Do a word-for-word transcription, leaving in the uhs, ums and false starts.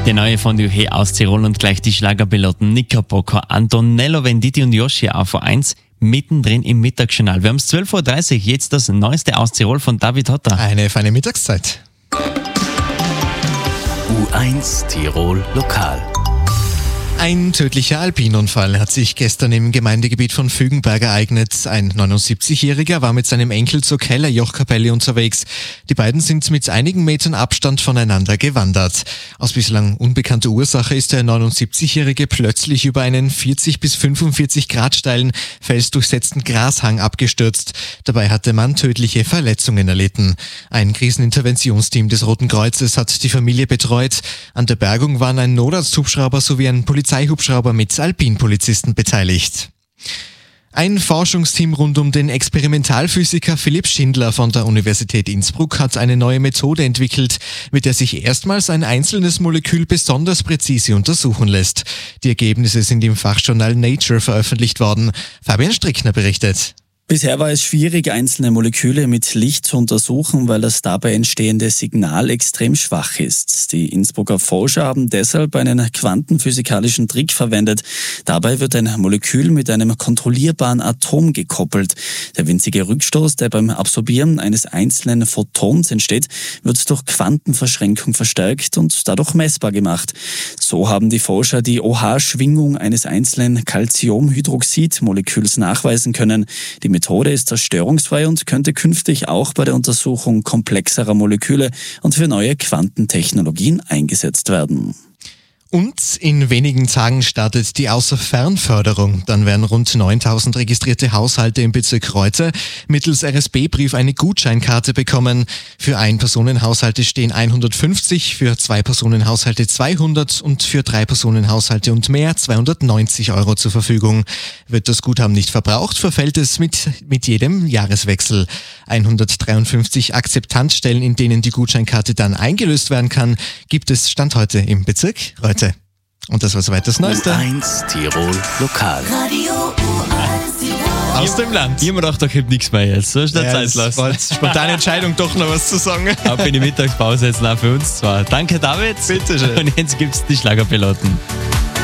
Der neue Fondue Hey aus Tirol und gleich die Schlagerpiloten Nika Bocca, Antonello Venditti und Yoshi A V eins mittendrin im Mittagsjournal. Wir haben es zwölf Uhr dreißig, jetzt das Neueste aus Tirol von David Hotter. Eine feine Mittagszeit. U eins Tirol Lokal. Ein tödlicher Alpinunfall hat sich gestern im Gemeindegebiet von Fügenberg ereignet. Ein neunundsiebzigjähriger war mit seinem Enkel zur Kellerjochkapelle unterwegs. Die beiden sind mit einigen Metern Abstand voneinander gewandert. Aus bislang unbekannter Ursache ist der neunundsiebzigjährige plötzlich über einen vierzig bis fünfundvierzig Grad steilen, felsdurchsetzten Grashang abgestürzt. Dabei hat der Mann tödliche Verletzungen erlitten. Ein Kriseninterventionsteam des Roten Kreuzes hat die Familie betreut. An der Bergung waren ein Notarzthubschrauber sowie ein Polizei Polizeihubschrauber mit Alpinpolizisten beteiligt. Ein Forschungsteam rund um den Experimentalphysiker Philipp Schindler von der Universität Innsbruck hat eine neue Methode entwickelt, mit der sich erstmals ein einzelnes Molekül besonders präzise untersuchen lässt. Die Ergebnisse sind im Fachjournal Nature veröffentlicht worden. Fabian Strickner berichtet. Bisher war es schwierig, einzelne Moleküle mit Licht zu untersuchen, weil das dabei entstehende Signal extrem schwach ist. Die Innsbrucker Forscher haben deshalb einen quantenphysikalischen Trick verwendet. Dabei wird ein Molekül mit einem kontrollierbaren Atom gekoppelt. Der winzige Rückstoß, der beim Absorbieren eines einzelnen Photons entsteht, wird durch Quantenverschränkung verstärkt und dadurch messbar gemacht. So haben die Forscher die O H-Schwingung eines einzelnen Calciumhydroxid-Moleküls nachweisen können. Die Methode ist zerstörungsfrei und könnte künftig auch bei der Untersuchung komplexerer Moleküle und für neue Quantentechnologien eingesetzt werden. Und in wenigen Tagen startet die Außerfernförderung. Dann werden rund neuntausend registrierte Haushalte im Bezirk Reute mittels R S B-Brief eine Gutscheinkarte bekommen. Für Ein-Personen-Haushalte stehen hundertfünfzig, für Zwei-Personen-Haushalte zweihundert und für Drei-Personen-Haushalte und mehr zweihundertneunzig Euro zur Verfügung. Wird das Guthaben nicht verbraucht, verfällt es mit, mit jedem Jahreswechsel. hundertdreiundfünfzig Akzeptanzstellen, in denen die Gutscheinkarte dann eingelöst werden kann, gibt es Stand heute im Bezirk Reute. Und das war soweit das Neueste. U eins Tirol Lokal. Radio U eins Tirol. Aus dem Land. Ich hab mir gedacht, da kommt nichts mehr jetzt. So schnell Ja, Zeit es lassen. war jetzt spontane Entscheidung, doch noch was zu sagen. Ab in die Mittagspause jetzt noch für uns zwar. Danke David. Bitteschön. Und jetzt gibt's die Schlagerpiloten.